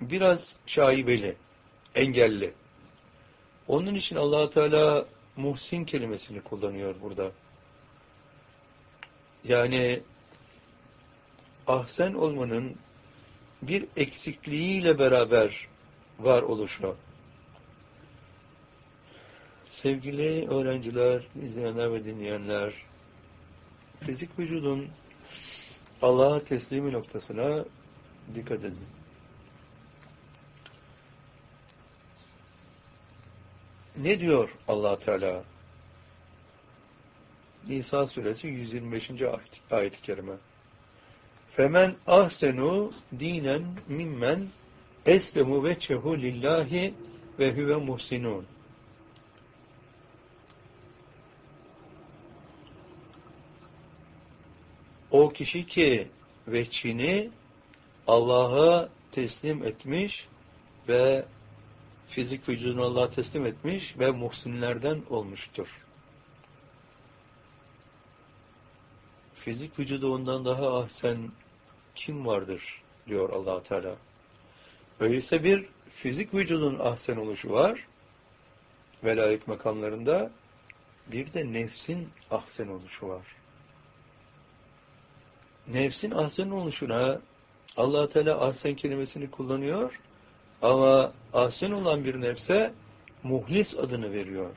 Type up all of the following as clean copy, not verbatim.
biraz şaibeli, engelli. Onun için Allah Teala muhsin kelimesini kullanıyor burada. Yani ahsen olmanın bir eksikliğiyle beraber var oluşu. Sevgili öğrenciler, izleyenler ve dinleyenler, fizik vücudun Allah'a teslimi noktasına dikkat edin. Ne diyor Allah Teala? Nisa suresi 125. ayet-i kerime. Femen ahsenu dinen mimmen eslemu veçhehu lillahi ve huve muhsinun. O kişi ki veçhini Allah'a teslim etmiş ve fizik vücudunu Allah'a teslim etmiş ve muhsinlerden olmuştur. Fizik vücudu ondan daha ahsen kim vardır diyor Allah Teala. Öyleyse bir fizik vücudun ahsen oluşu var velayet makamlarında, bir de nefsin ahsen oluşu var. Nefsin ahsen oluşuna Allah Teala ahsen kelimesini kullanıyor ama ahsen olan bir nefse muhlis adını veriyor.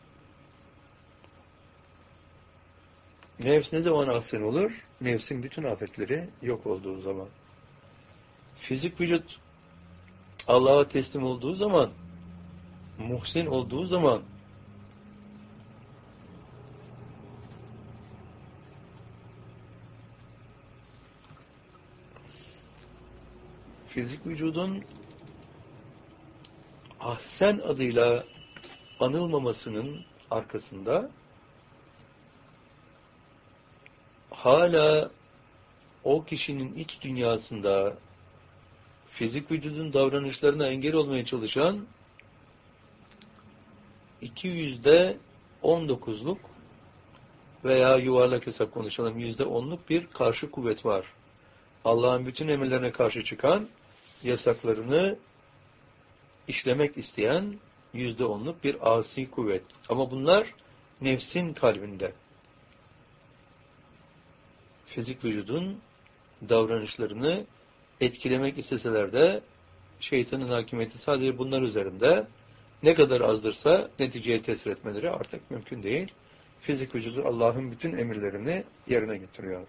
Nefs ne zaman ahsen olur? Nefsin bütün afetleri yok olduğu zaman. Fizik vücut Allah'a teslim olduğu zaman, muhsin olduğu zaman, fizik vücudun ahsen adıyla anılmamasının arkasında hala o kişinin iç dünyasında fizik vücudun davranışlarına engel olmaya çalışan 219'luk veya yuvarlak hesap konuşalım %10'luk bir karşı kuvvet var. Allah'ın bütün emirlerine karşı çıkan, yasaklarını işlemek isteyen %10'luk bir asi kuvvet. Ama bunlar nefsin kalbinde. Fizik vücudun davranışlarını etkilemek isteseler de şeytanın hakimiyeti sadece bunlar üzerinde, ne kadar azdırsa neticeye tesir etmeleri artık mümkün değil. Fizik vücudu Allah'ın bütün emirlerini yerine getiriyor.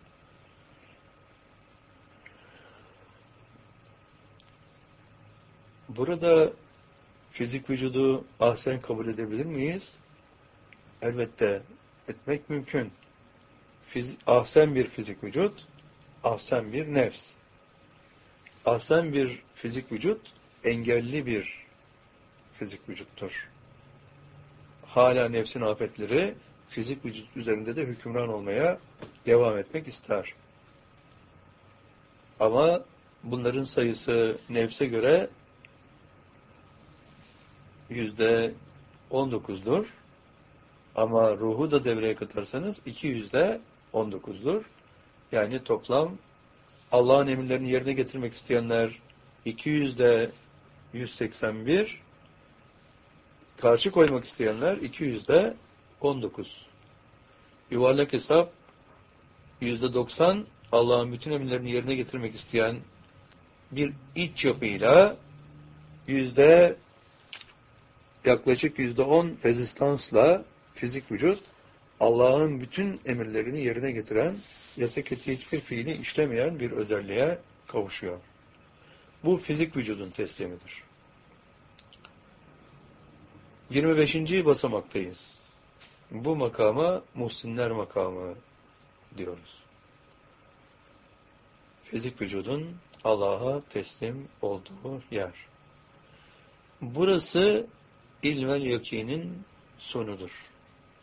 Burada fizik vücudu ahsen kabul edebilir miyiz? Elbette etmek mümkün. Ahsen bir fizik vücut, ahsen bir nefs. Ahsen bir fizik vücut, engelli bir fizik vücuttur. Hala nefsin afetleri fizik vücut üzerinde de hükümran olmaya devam etmek ister. Ama bunların sayısı nefse göre %19'dur. Ama ruhu da devreye katarsanız %19'dur. Yani toplam Allah'ın emirlerini yerine getirmek isteyenler 181, karşı koymak isteyenler 19. Yuvarlak hesap %90 Allah'ın bütün emirlerini yerine getirmek isteyen bir iç yapıyla yaklaşık %10 rezistansla fizik vücut Allah'ın bütün emirlerini yerine getiren, yasak ettiği hiçbir fiili işlemeyen bir özelliğe kavuşuyor. Bu fizik vücudun teslimidir. 25. basamaktayız. Bu makama muhsinler makamı diyoruz. Fizik vücudun Allah'a teslim olduğu yer. Burası ilmel yakinin sonudur.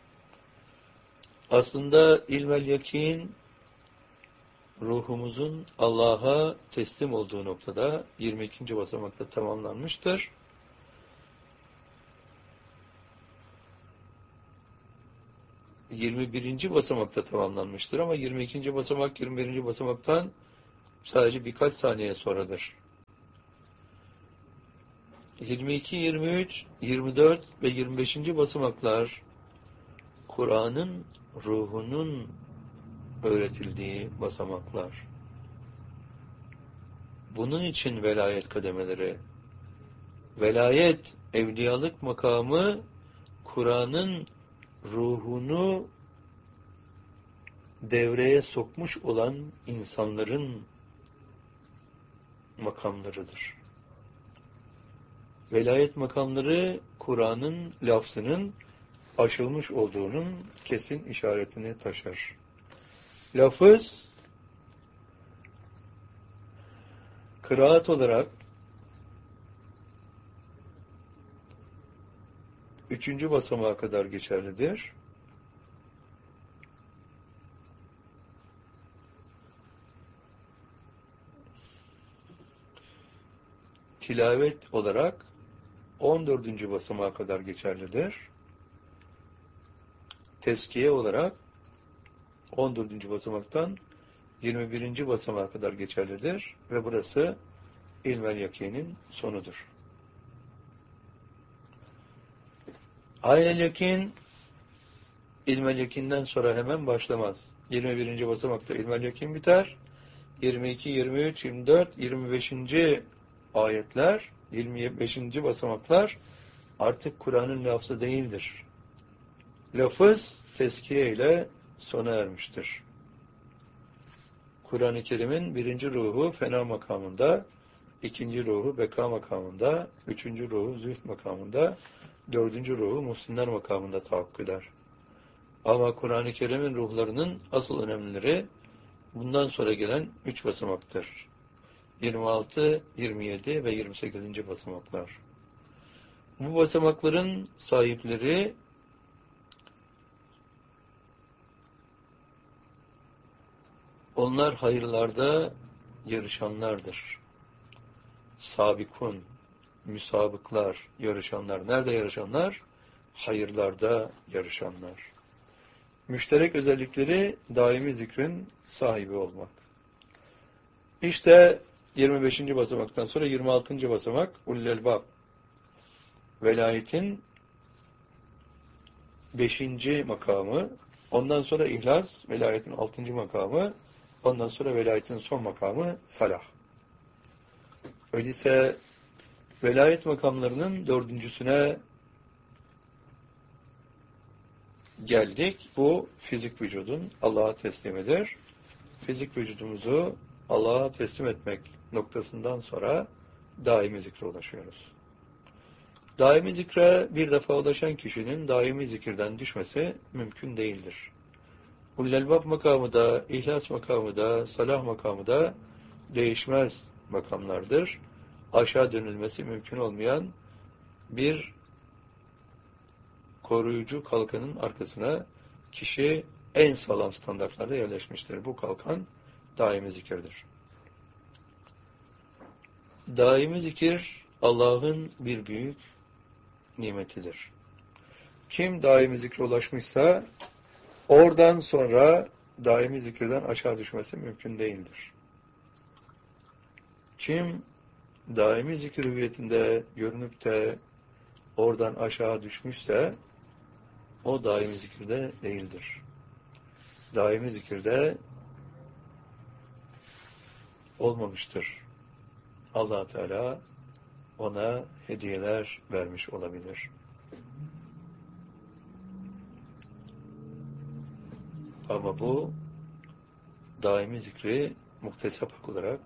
Aslında ilmel yakin ruhumuzun Allah'a teslim olduğu noktada 22. basamakta tamamlanmıştır. 21. basamakta tamamlanmıştır ama 22. basamak 21. basamaktan sadece birkaç saniye sonradır. 22, 23, 24 ve 25. basamaklar Kur'an'ın ruhunun öğretildiği basamaklar. Bunun için velayet kademeleri. Velayet, evliyalık makamı Kur'an'ın ruhunu devreye sokmuş olan insanların makamlarıdır. Velayet makamları Kur'an'ın lafzının aşılmış olduğunun kesin işaretini taşır. Lafız kıraat olarak 3. basamağa kadar geçerlidir. Tilavet olarak 14. basamağa kadar geçerlidir. Tezkiye olarak 14. basamaktan 21. basamağa kadar geçerlidir ve burası ilmel yakinin sonudur. Aynel yakin ilmel yakinden sonra hemen başlamaz. 21. basamakta ilmel yakin biter. 22, 23, 24, 25. ayetler, 25. basamaklar artık Kur'an'ın lafzı değildir. Lafız tezkiye ile sona ermiştir. Kur'an-ı Kerim'in 1. ruhu fena makamında, 2. ruhu beka makamında, 3. ruhu zühd makamında, 4. ruhu muhsinler makamında tahakkuk eder. Ama Kur'an-ı Kerim'in ruhlarının asıl önemlileri bundan sonra gelen 3 basamaktır. 26, 27 ve 28. basamaklar. Bu basamakların sahipleri onlar hayırlarda yarışanlardır. Sabikun, müsabıklar, yarışanlar. Nerede yarışanlar? Hayırlarda yarışanlar. Müşterek özellikleri daimi zikrin sahibi olmak. İşte 25. basamaktan sonra 26. basamak Ulul Elbab. Velayetin 5. makamı, ondan sonra İhlas, velayetin 6. makamı, ondan sonra velayetin son makamı Salah. Öyleyse velayet makamlarının 4.'süne geldik. Bu fizik vücudun Allah'a teslimidir. Fizik vücudumuzu Allah'a teslim etmek noktasından sonra daimi zikre ulaşıyoruz. Daimi zikre bir defa ulaşan kişinin daimi zikirden düşmesi mümkün değildir. Ulul Elbab makamı da, İhlas makamı da, Salah makamı da değişmez makamlardır. Aşağı dönülmesi mümkün olmayan bir koruyucu kalkanın arkasına kişi en sağlam standartlarda yerleşmiştir. Bu kalkan daimi zikirdir. Daimi zikir Allah'ın bir büyük nimetidir. Kim daimi zikre ulaşmışsa oradan sonra daimi zikirden aşağı düşmesi mümkün değildir. Kim daimi zikir hüviyetinde görünüp de oradan aşağı düşmüşse o daimi zikirde değildir. Daimi zikirde olmamıştır. Allah Teala ona hediyeler vermiş olabilir. Ama bu daimi zikri muktesap hak olarak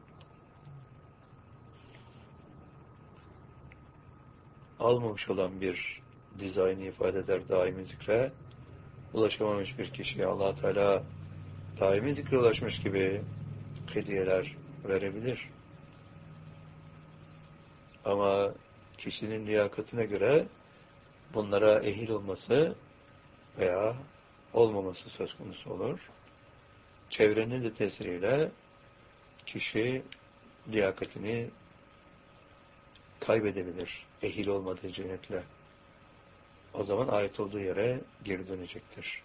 almamış olan bir dizaynı ifade eder daimi zikre. Ulaşamamış bir kişiye Allah Teala daimi zikre ulaşmış gibi hediyeler verebilir. Ama kişinin liyakatine göre bunlara ehil olması veya olmaması söz konusu olur. Çevrenin de tesiriyle kişi liyakatini kaybedebilir. Ehil olmadığı cihetle. O zaman ait olduğu yere geri dönecektir.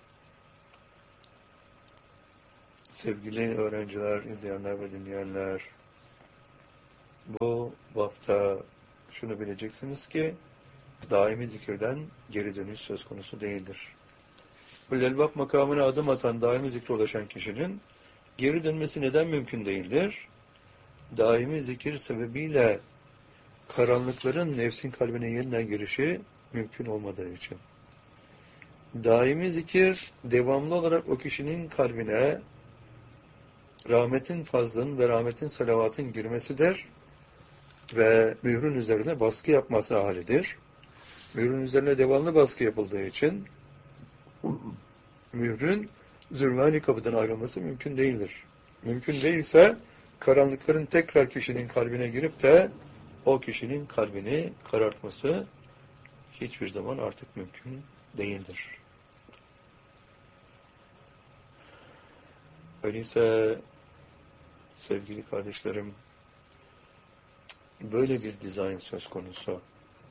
Sevgili öğrenciler, izleyenler ve dinleyenler, bu bapta şunu bileceksiniz ki daimi zikirden geri dönüş söz konusu değildir. Ulul-Elbab makamına adım atan, daimi zikre ulaşan kişinin geri dönmesi neden mümkün değildir? Daimi zikir sebebiyle karanlıkların nefsin kalbine yeniden girişi mümkün olmadığı için. Daimi zikir, devamlı olarak o kişinin kalbine rahmetin fazlının ve rahmetin salavatın girmesidir ve mührün üzerine baskı yapması halidir. Mührün üzerine devamlı baskı yapıldığı için mührün zülmani kapıdan ayrılması mümkün değildir. Mümkün değilse karanlıkların tekrar kişinin kalbine girip de o kişinin kalbini karartması hiçbir zaman artık mümkün değildir. Öyleyse sevgili kardeşlerim, böyle bir dizayn söz konusu.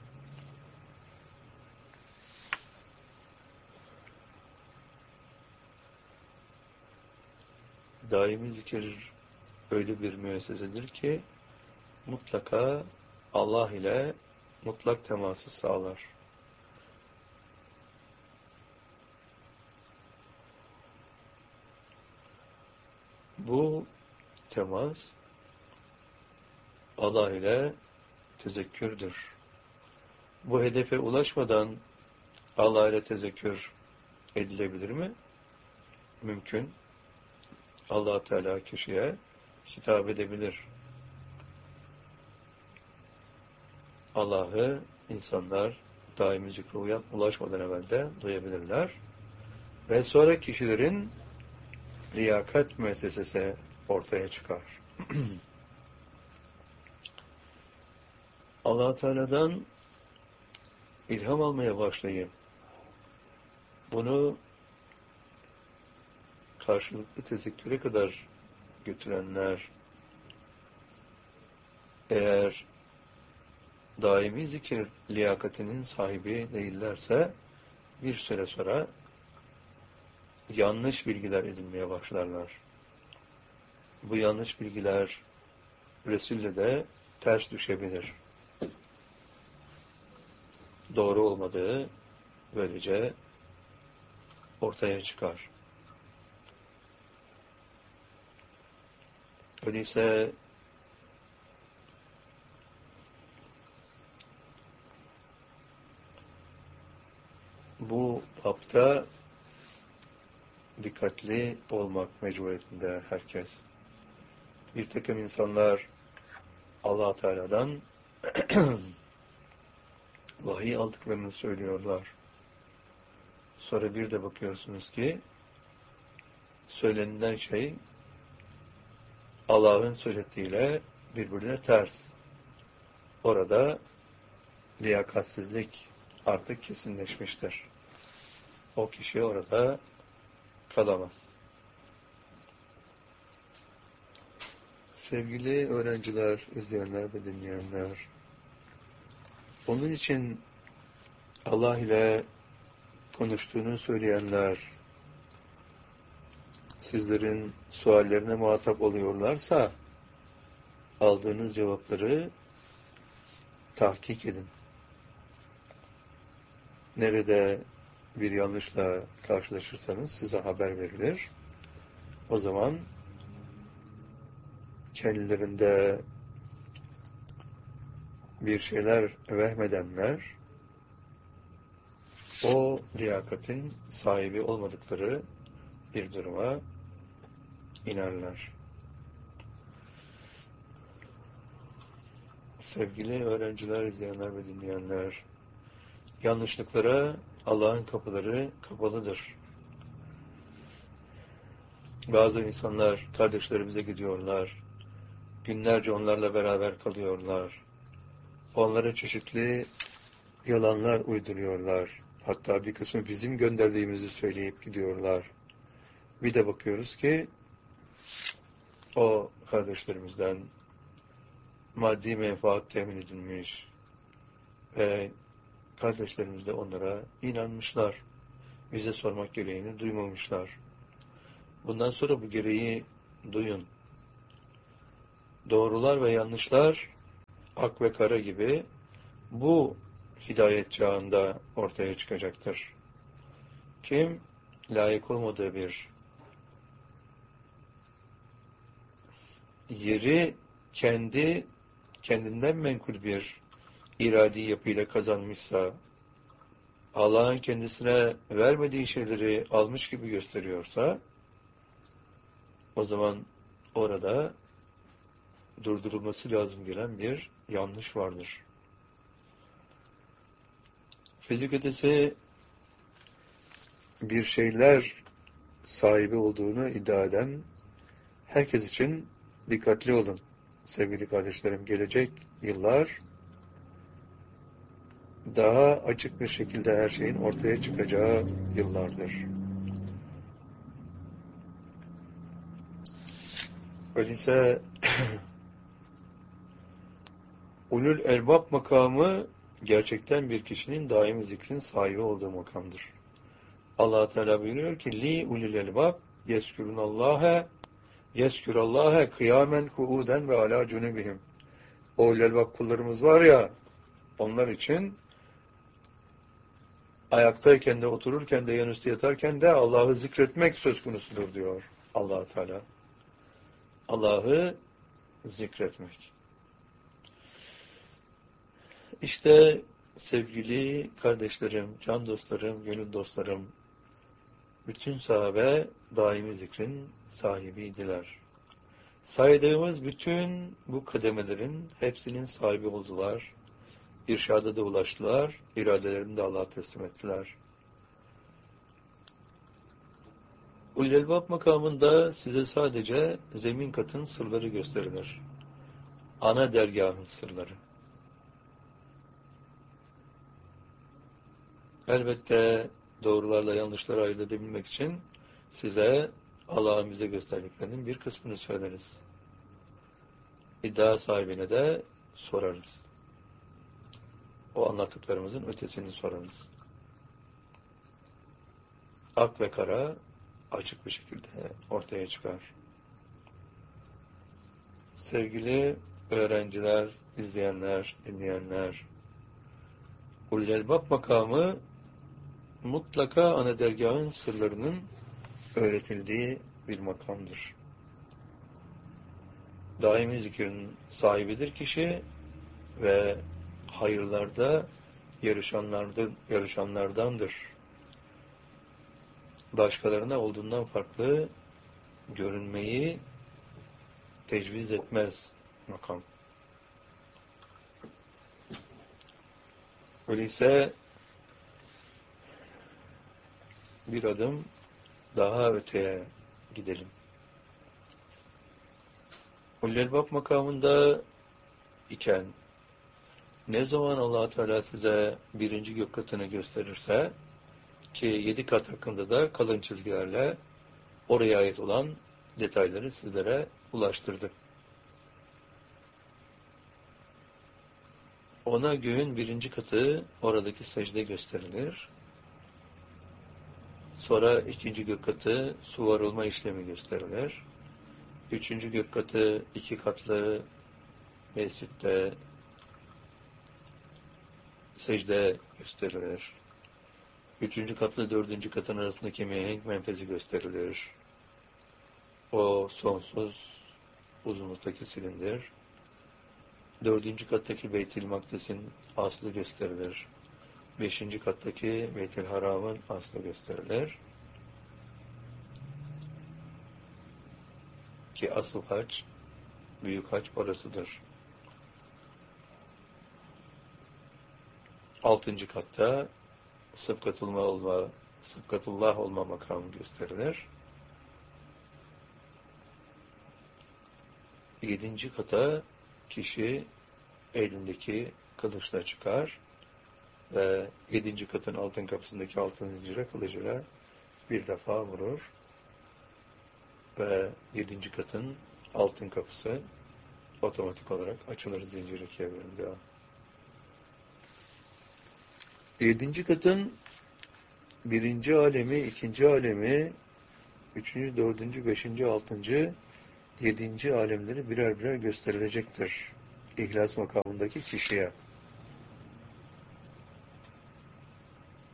Daimi zikir öyle bir müessesedir ki mutlaka Allah ile mutlak teması sağlar. Bu temas Allah ile tezekkürdür. Bu hedefe ulaşmadan Allah ile tezekkür edilebilir mi? Mümkün. Allah Teala kişiye hitap edebilir. Allah'ı insanlar daimi zikre ulaşmadan evvel de duyabilirler. Ve sonra kişilerin liyakat müessesesi ortaya çıkar. Allah Teala'dan ilham almaya başlayıp bunu karşılıklı tezekküre kadar götürenler eğer daimi zikir liyakatinin sahibi değillerse bir süre sonra yanlış bilgiler edinmeye başlarlar. Bu yanlış bilgiler Resul'le de ters düşebilir. Doğru olmadığı böylece ortaya çıkar. Öyleyse bu bapta dikkatli olmak mecburiyetinde herkes. Bir takım insanlar Allah Teala'dan vahiy aldıklarını söylüyorlar. Sonra bir de bakıyorsunuz ki söylenilen şey Allah'ın söylediğiyle birbirine ters. Orada liyakatsizlik artık kesinleşmiştir. O kişi orada kalamaz. Sevgili öğrenciler, izleyenler ve dinleyenler, onun için Allah ile konuştuğunu söyleyenler, sizlerin suallerine muhatap oluyorlarsa, aldığınız cevapları tahkik edin. Nerede bir yanlışla karşılaşırsanız size haber verilir. O zaman kendilerinde bir şeyler vehmedenler o liyakatin sahibi olmadıkları bir duruma inerler. Sevgili öğrenciler, izleyenler ve dinleyenler, yanlışlıklara Allah'ın kapıları kapalıdır. Bazı insanlar kardeşlerimize gidiyorlar, günlerce onlarla beraber kalıyorlar. Onlara çeşitli yalanlar uyduruyorlar. Hatta bir kısmı bizim gönderdiğimizi söyleyip gidiyorlar. Bir de bakıyoruz ki o kardeşlerimizden maddi menfaat temin edilmiş ve kardeşlerimiz de onlara inanmışlar. Bize sormak gereğini duymamışlar. Bundan sonra bu gereği duyun. Doğrular ve yanlışlar ak ve kara gibi bu hidayet çağında ortaya çıkacaktır. Kim layık olmadığı bir yeri kendinden menkul bir iradi yapıyla kazanmışsa, Allah'ın kendisine vermediği şeyleri almış gibi gösteriyorsa, o zaman orada durdurulması lazım gelen bir yanlış vardır. Fizik ötesi bir şeyler sahibi olduğunu iddia eden herkes için dikkatli olun. Sevgili kardeşlerim, gelecek yıllar daha açık bir şekilde her şeyin ortaya çıkacağı yıllardır. Öyleyse ulul elbab makamı gerçekten bir kişinin daimi zikrin sahibi olduğu makamdır. Allah Teala buyuruyor ki li ulul elbab yeskurallaha kıyamen kuuden ve ala cunubihim. O ulul elbab kullarımız var ya, onlar için ayaktayken de, otururken de, yanüstü yatarken de Allah'ı zikretmek söz konusudur diyor Allah Teala. Allah'ı zikretmek. İşte sevgili kardeşlerim, can dostlarım, gönül dostlarım, bütün sahabe daimi zikrin sahibiydiler. Saydığımız bütün bu kademelerin hepsinin sahibi oldular. İrşada da ulaştılar, iradelerini de Allah'a teslim ettiler. Ulul Elbab makamında size sadece zemin katın sırları gösterilir. Ana dergahın sırları. Elbette doğrularla yanlışları ayırt edebilmek için size Allah'ın bize gösterdiklerinin bir kısmını söyleriz. İddia sahibine de sorarız. O anlattıklarımızın ötesini sorarız. Ak ve kara açık bir şekilde ortaya çıkar. Sevgili öğrenciler, izleyenler, dinleyenler, Ulul Elbab makamı mutlaka ana dergahın sırlarının öğretildiği bir makamdır. Daimi zikrin sahibidir kişi ve hayırlarda yarışanlardandır. Başkalarına olduğundan farklı görünmeyi tecviz etmez makam. Öyleyse bir adım daha öteye gidelim. Ulul Elbab makamında iken ne zaman Allah Teala size birinci gök katını gösterirse, ki 7 kat hakkında da kalın çizgilerle oraya ait olan detayları sizlere ulaştırdı. Ona göğün birinci katı oradaki secde gösterilir. Sonra ikinci gök katı su varılma işlemi gösterilir. Üçüncü gök katı 2 katlı mescitte secde gösterilir. Üçüncü katla dördüncü katın arasındaki mihenk menfezi gösterilir. O sonsuz uzunluktaki silindir. Dördüncü kattaki Beyt-i Makdis'in aslı gösterilir. Beşinci kattaki Beyt-i Haram'ın aslı gösterilir. Ki asıl hac, büyük hac orasıdır. Altıncı katta Sıbkatullah olma makamı gösterilir. 7. kata kişi elindeki kılıçla çıkar ve 7. katın altın kapısındaki altın zincire kılıcıyla bir defa vurur ve 7. katın altın kapısı otomatik olarak açılır zincir ikiye bölündüğü an. 7. katın 1. alemi, 2. alemi, 3., 4., 5., 6., 7. alemleri birer birer gösterilecektir İhlas makamındaki kişiye.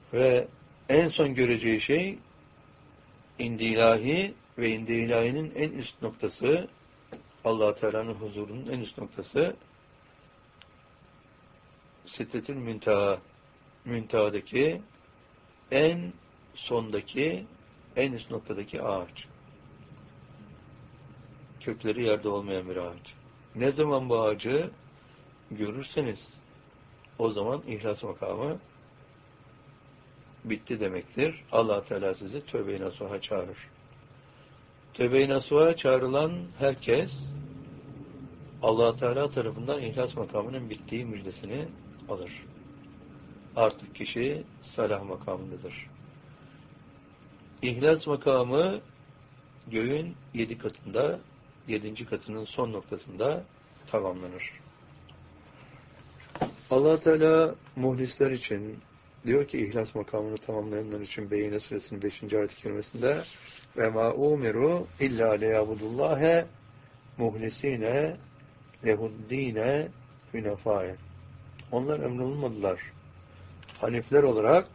Ve en son göreceği şey indi ilahi ve indi ilahinin en üst noktası, Allah Teala'nın huzurunun en üst noktası Sidretül Münteha, Münteha'daki en sondaki, en üst noktadaki ağaç. Kökleri yerde olmayan bir ağaç. Ne zaman bu ağacı görürseniz o zaman ihlas makamı bitti demektir. Allah Teala sizi tövbe-i nasuha çağırır. Tövbe-i nasuha çağrılan herkes Allah Teala tarafından ihlas makamının bittiği müjdesini alır. Artık kişi salah makamındadır. İhlas makamı göğün 7 katında, 7. katının son noktasında tamamlanır. Allah Teala muhlisler için diyor ki ihlas makamını tamamlayanlar için Beyyine suresinin 5. ayet-i kerimesinde ve ma umiru illa liyabudullâhe muhlisine lehuddîne hünefâye. Onlar emrolunmadılar. Hanifler olarak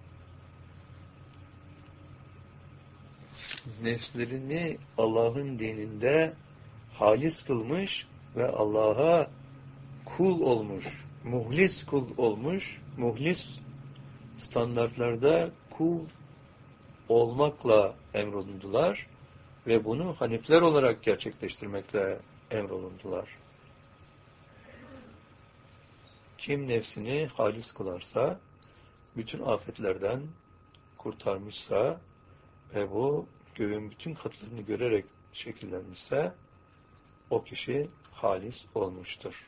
nefslerini Allah'ın dininde halis kılmış ve Allah'a kul olmuş, muhlis kul olmuş, muhlis standartlarda kul olmakla emrolundular ve bunu hanifler olarak gerçekleştirmekle emrolundular. Kim nefsini halis kılarsa, bütün afetlerden kurtarmışsa ve bu göğün bütün katlarını görerek şekillenmişse, o kişi halis olmuştur.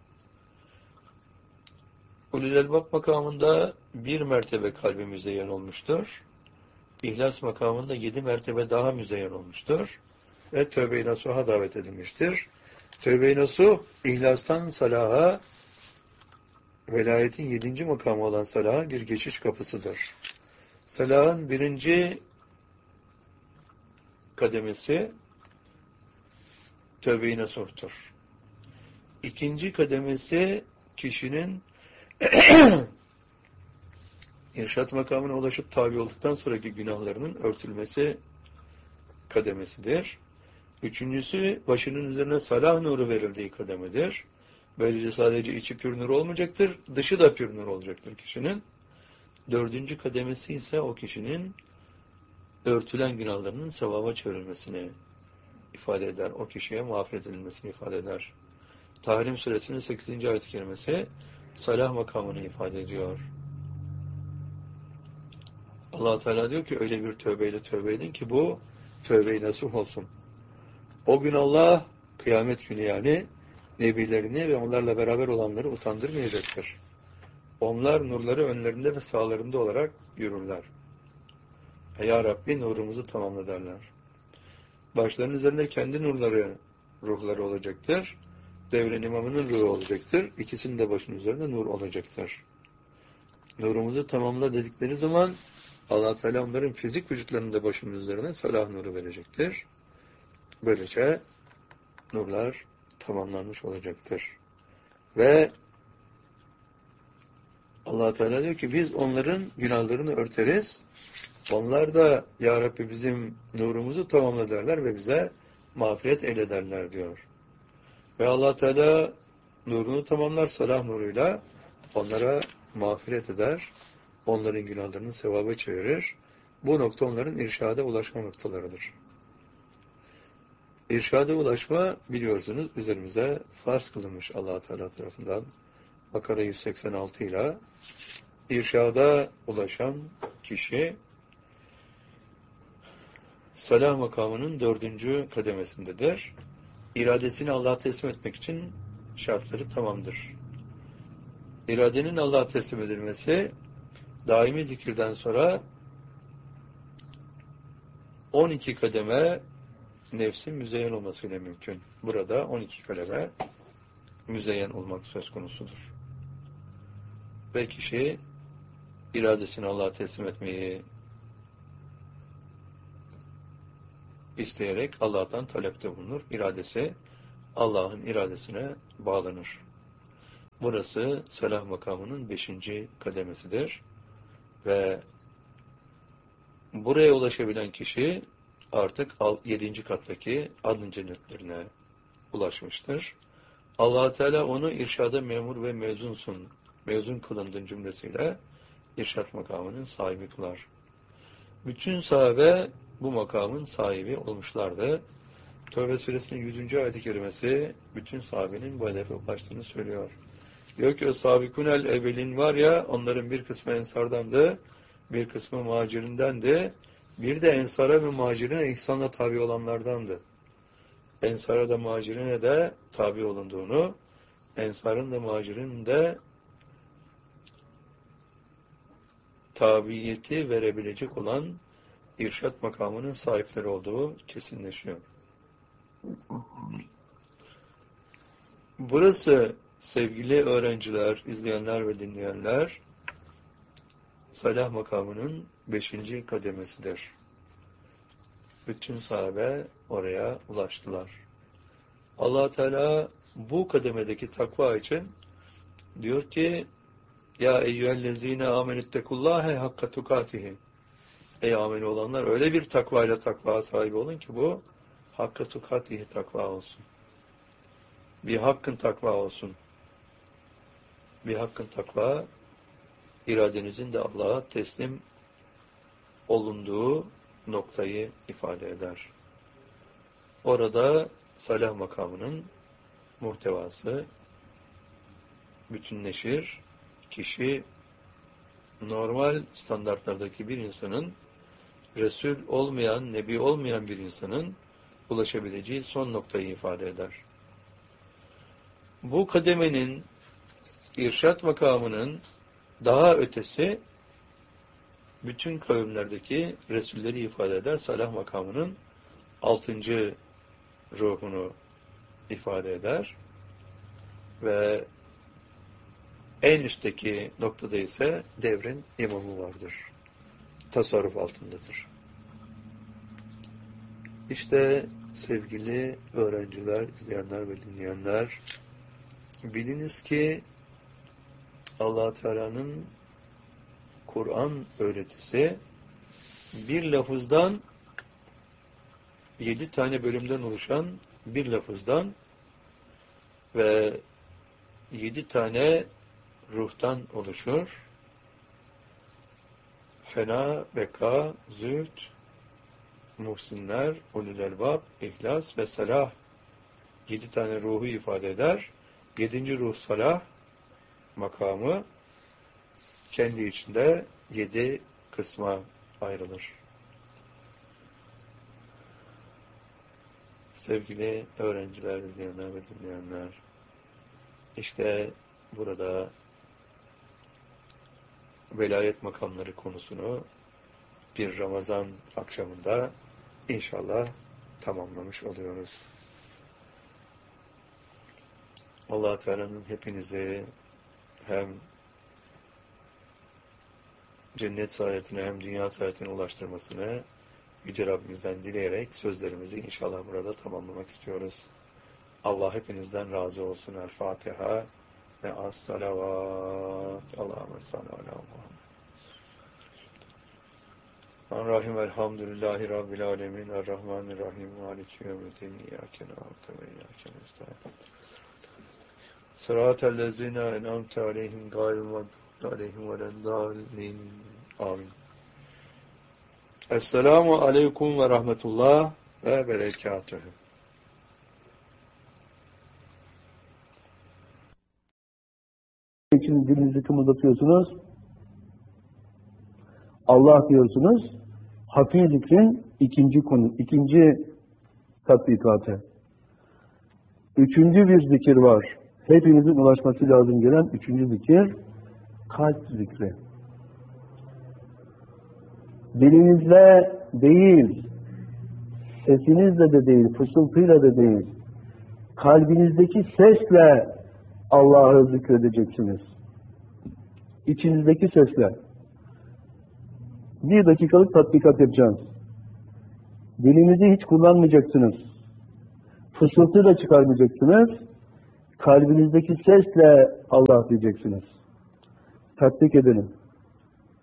Ulul Elbab makamında 1 mertebe kalbi müzeyyen olmuştur. İhlas makamında 7 mertebe daha müzeyyen olmuştur. Ve tövbe-i nasuha davet edilmiştir. Tövbe-i nasuh, ihlastan salaha, velayetin 7. makamı olan salaha bir geçiş kapısıdır. Salahın 1. kademesi tövbe-i nasuhtur. 2. kademesi kişinin irşat makamına ulaşıp tabi olduktan sonraki günahlarının örtülmesi kademesidir. 3.'sü başının üzerine salah nuru verildiği kademedir. Böylece sadece içi pür nur olmayacaktır, dışı da pür nur olacaktır kişinin. 4. kademesi ise o kişinin örtülen günahlarının sevaba çevrilmesini ifade eder. O kişiye mağfiret edilmesini ifade eder. Tahrim suresinin 8. ayet-i kerimesi salah makamını ifade ediyor. Allah Teala diyor ki öyle bir tövbeyle tövbe edin ki bu tövbe-i nasuh olsun. O gün Allah kıyamet günü yani nebilerini ve onlarla beraber olanları utandırmayacaktır. Onlar nurları önlerinde ve sağlarında olarak yürürler. Ya Rabbi nurumuzu tamamla derler. Başlarının üzerinde kendi nurları, ruhları olacaktır. Devrin imamının ruhu olacaktır. İkisinin de başının üzerinde nur olacaktır. Nurumuzu tamamla dedikleri zaman Allah Teala onların fizik vücutlarında başının üzerine salah nuru verecektir. Böylece nurlar tamamlanmış olacaktır. Ve Allah Teala diyor ki biz onların günahlarını örteriz. Onlar da Ya Rabbi bizim nurumuzu tamamla derler ve bize mağfiret eylederler diyor. Ve Allah Teala nurunu tamamlar salah nuruyla onlara mağfiret eder. Onların günahlarını sevaba çevirir. Bu nokta onların irşada ulaşma noktalarıdır. İrşada ulaşma biliyorsunuz üzerimize farz kılınmış Allah Teala tarafından. Bakara 186 ile irşada ulaşan kişi salah makamının 4. kademesindedir. İradesini Allah'a teslim etmek için şartları tamamdır. İradenin Allah'a teslim edilmesi daimi zikirden sonra 12 kademe nefsin müzeyyen olmasıyla mümkün. Burada 12 kademe müzeyyen olmak söz konusudur. Ve kişi iradesini Allah'a teslim etmeyi isteyerek Allah'tan talepte bulunur. İradesi Allah'ın iradesine bağlanır. Burası salah makamının 5. kademesidir. Ve buraya ulaşabilen kişi artık 7. kattaki adın cennetlerine ulaşmıştır. Allah Teala onu irşada memur ve mezun kılındın cümlesiyle irşat makamının sahibi kılar. Bütün sahabe bu makamın sahibi olmuşlardı. Tevbe suresinin 100. ayet-i kerimesi bütün sahabenin bu hedefe ulaştığını söylüyor. Diyor ki o sabikunel evvelin var ya, onların bir kısmı ensardandı, bir kısmı muhacirindendi, bir de ensara ve muhacirine ihsanla tabi olanlardandı. Ensara da muhacirine de tabi olunduğunu, ensarın da muhacirin de tabiyeti verebilecek olan irşat makamının sahipleri olduğu kesinleşiyor. Burası sevgili öğrenciler, izleyenler ve dinleyenler, salah makamının 5. kademesidir. Bütün sahabe oraya ulaştılar. Allah Teala bu kademedeki takva için diyor ki ya eyyühellezine amenüttekullâhe hakka tukatihi. Ey ameli olanlar, öyle bir takvayla takva sahibi olun ki bu hakka tukatihi takva olsun. Bir hakkın takva olsun. Bir hakkın takva, iradenizin de Allah'a teslim olunduğu noktayı ifade eder. Orada salah makamının muhtevası bütünleşir. Kişi normal standartlardaki bir insanın, Resul olmayan, Nebi olmayan bir insanın ulaşabileceği son noktayı ifade eder. Bu kademenin, irşat makamının daha ötesi bütün kavimlerdeki Resulleri ifade eder. Salah makamının 6. ruhunu ifade eder. Ve en üstteki noktada ise devrin imamı vardır. Tasarruf altındadır. İşte sevgili öğrenciler, izleyenler ve dinleyenler, biliniz ki Allah Teala'nın Kur'an öğretisi bir lafızdan 7 tane bölümden oluşan bir lafızdan ve 7 tane ruhtan oluşur. Fena, beka, zühd, muhsinler, ulul elbab, ihlas ve salah 7 tane ruhu ifade eder. 7. ruh salah makamı kendi içinde 7 kısma ayrılır. Sevgili öğrenciler, izleyenler ve dinleyenler, işte burada velayet makamları konusunu bir Ramazan akşamında inşallah tamamlamış oluyoruz. Allah Teala'nın hepinizi hem cennet saadetine hem dünya saadetine ulaştırmasını Yüce Rabbimizden dileyerek sözlerimizi inşallah burada tamamlamak istiyoruz. Allah hepinizden razı olsun. El Fatiha ve as-salavat. Allahümme salli ala Muhammed. Rahim elhamdülillahi rabbil alemin. Errahmanirrahim. Maliki yevmiddin. İyyâke na'budu ve iyyâke nestaîn. Sıratellezîne en'amte aleyhim gâyril mağdûbi aleyhim veleddâllîn. Amin. Esselamu aleyküm ve rahmetullah ve berekatühü. için dilinizi kımıldatıyorsunuz. Allah diyorsunuz. Hafi zikrin ikinci tatbikatı. 3. bir zikir var. Hepinizin ulaşması lazım gelen 3. zikir kalp zikri. Dilinizle değil, sesinizle de değil, fısıltıyla da değil, kalbinizdeki sesle Allah'ı zikredeceksiniz. İçinizdeki sesle. 1 dakikalık tatbikat yapacağız. Dilinizi hiç kullanmayacaksınız. Fısıltı da çıkarmayacaksınız. Kalbinizdeki sesle Allah diyeceksiniz. Tatbik edelim.